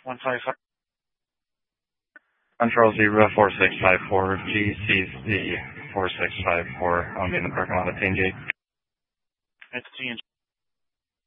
155. Control 04654, GCC 4654, in the parking lot of TNG. It's TNG.